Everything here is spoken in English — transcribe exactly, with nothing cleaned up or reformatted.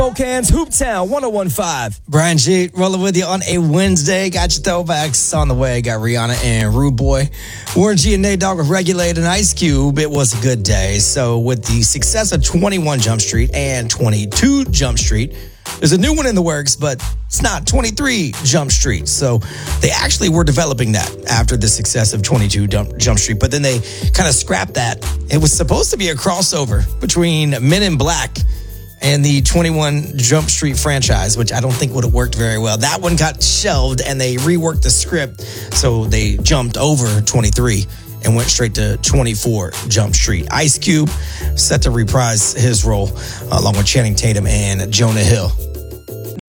Spokane's Hooptown one oh one point five. Brian G rolling with you on a Wednesday. Got your throwbacks on the way. Got Rihanna and Rude Boy. Warren G and Nate Dogg with Regulated and Ice Cube. It was a good day. So with the success of twenty-one Jump Street and twenty-two Jump Street, there's a new one in the works, but it's not twenty-three Jump Street. So they actually were developing that after the success of twenty-two Jump Street. But then they kind of scrapped that. It was supposed to be a crossover between Men in Black and the twenty-one Jump Street franchise, which I don't think would have worked very well. That one got shelved and they reworked the script. So they jumped over twenty-three and went straight to twenty-four Jump Street. Ice Cube set to reprise his role uh, along with Channing Tatum and Jonah Hill.